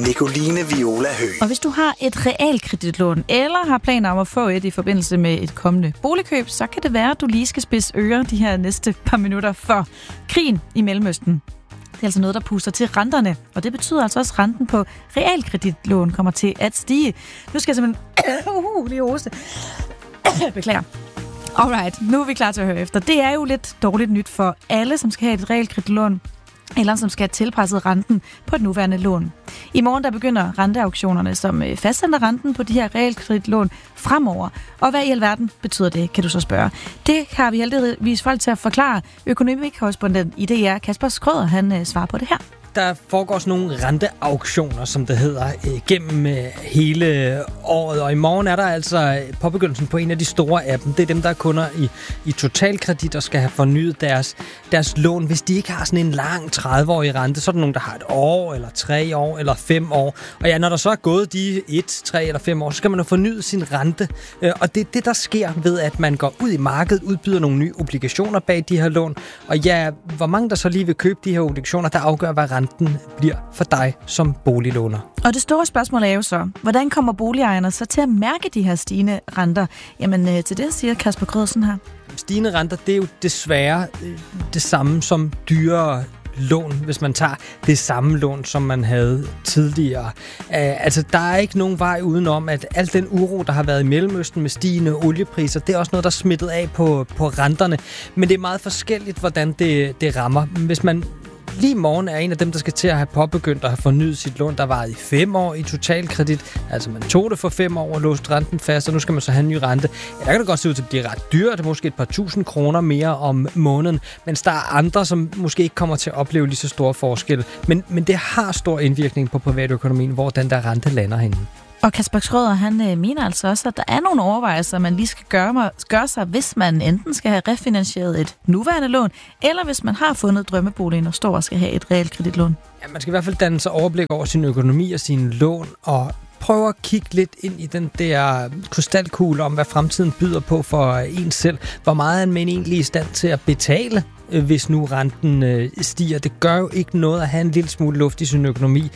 Nicoline Viola Høgh. Og hvis du har et realkreditlån, eller har planer om at få et i forbindelse med et kommende boligkøb, så kan det være, at du lige skal spidse ører de her næste par minutter for krigen i Mellemøsten. Det er altså noget, der puster til renterne, og det betyder altså også, at renten på realkreditlån kommer til at stige. Nu skal jeg simpelthen lige hoste. Beklager. Alright, nu er vi klar til at høre efter. Det er jo lidt dårligt nyt for alle, som skal have et realkreditlån, eller som skal have tilpasset renten på et nuværende lån. I morgen der begynder renteauktionerne, som fastsætter renten på de her realkreditlån fremover. Og hvad i alverden betyder det, kan du så spørge. Det har vi heldigvis folk til at forklare. Økonomikorrespondent i DR, Kasper Schrøder, han svarer på det her. Der foregår sådan nogle renteauktioner, som det hedder, gennem hele året. Og i morgen er der altså påbegyndelsen på en af de store af dem. Det er dem, der er kunder i Totalkredit og skal have fornyet deres lån. Hvis de ikke har sådan en lang 30-årig rente, så er der nogen, der har 1 år, eller 3 år, eller 5 år. Og ja, når der så er gået de 1, 3 eller 5 år, så skal man have fornyet sin rente. Og det er det, der sker ved, at man går ud i markedet, udbyder nogle nye obligationer bag de her lån. Og ja, hvor mange der så lige vil købe de her obligationer, der afgør, hvad renten bliver for dig som boliglåner. Og det store spørgsmål er jo så, hvordan kommer boligejerne så til at mærke de her stigende renter? Jamen til det siger Kasper Schrøder her. Stigende renter, det er jo desværre det samme som dyrere lån, hvis man tager det samme lån, som man havde tidligere. Altså, der er ikke nogen vej udenom, at al den uro, der har været i Mellemøsten med stigende oliepriser, det er også noget, der er smittet af på renterne. Men det er meget forskelligt, hvordan det rammer. Hvis man lige i morgen er en af dem, der skal til at have påbegyndt at have fornyet sit lån, der varede i 5 år i Totalkredit. Altså man tog det for 5 år og låste renten fast, og nu skal man så have en ny rente. Ja, der kan det godt se ud til at blive ret dyrt. Det er måske et par 1000 kroner mere om måneden, mens der er andre, som måske ikke kommer til at opleve lige så store forskelle. Men det har stor indvirkning på privatøkonomien, hvor den der rente lander henne. Og Kasper Schrøder, han mener altså også, at der er nogle overvejelser, man lige skal gøre sig, hvis man enten skal have refinansieret et nuværende lån, eller hvis man har fundet drømmeboligen og står og skal have et realkreditlån. Ja, man skal i hvert fald danne sig overblik over sin økonomi og sine lån, og prøve at kigge lidt ind i den der krystalkugle om, hvad fremtiden byder på for en selv. Hvor meget er man egentlig i stand til at betale, hvis nu renten stiger. Det gør jo ikke noget at have en lille smule luft i sin økonomi.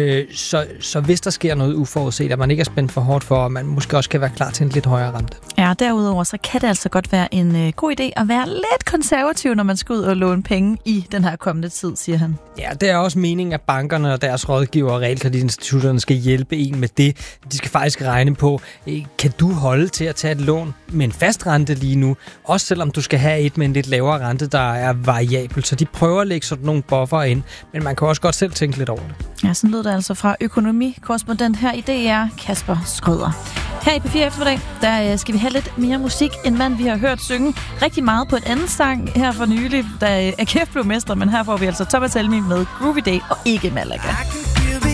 Så hvis der sker noget uforudset, at man ikke er spændt for hårdt for, at man måske også kan være klar til en lidt højere rente. Ja, derudover så kan det altså godt være en god idé at være lidt konservativ, når man skal ud og låne penge i den her kommende tid, siger han. Ja, det er også meningen, at bankerne og deres rådgivere og realkreditinstitutterne skal hjælpe en med det. De skal faktisk regne på, kan du holde til at tage et lån med en fast rente lige nu, også selvom du skal have et med en lidt lavere rente, der er variabel. Så de prøver at lægge sådan nogle buffer ind, men man kan også godt selv tænke lidt over det. Ja, sådan lød det altså fra økonomikorrespondent her i DR, Kasper Schrøder. Her i P4 Eftermiddag, der skal vi have lidt mere musik. En mand, vi har hørt synge rigtig meget på et andet sang her for nylig, da AGF blev mestre, men her får vi altså Thomas Helmig med Groovy Day og ikke Malaga.